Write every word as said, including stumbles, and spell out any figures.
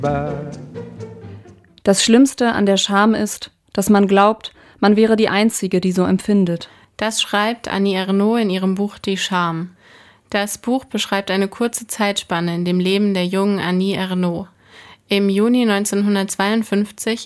Das Schlimmste an der Scham ist, dass man glaubt, man wäre die Einzige, die so empfindet. Das schreibt Annie Ernaux in ihrem Buch Die Scham. Das Buch beschreibt eine kurze Zeitspanne in dem Leben der jungen Annie Ernaux. Im Juni neunzehnhundertzweiundfünfzig